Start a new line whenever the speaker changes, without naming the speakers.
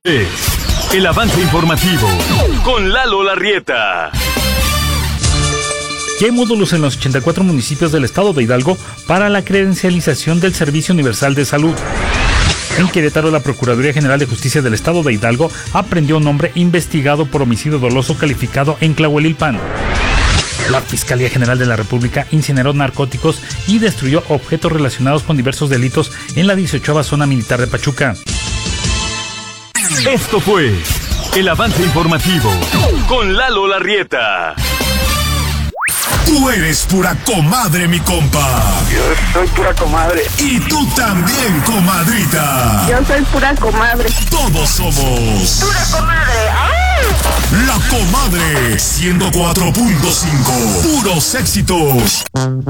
El avance informativo con Lalo Larrieta.
Ya hay módulos en los 84 municipios del estado de Hidalgo para la credencialización del Servicio Universal de Salud. En Querétaro, la Procuraduría General de Justicia del estado de Hidalgo aprendió a un hombre investigado por homicidio doloso calificado en Tlahuelilpan. La Fiscalía General de la República incineró narcóticos y destruyó objetos relacionados con diversos delitos en la 18ª Zona Militar de Pachuca.
Esto fue el avance informativo con Lalo Larrieta.
Tú eres pura comadre, mi compa.
Yo soy pura comadre.
Y tú también, comadrita.
Yo soy pura comadre.
Todos somos
¡Pura comadre! ¡Ah!
La Comadre 104.5. Puros éxitos.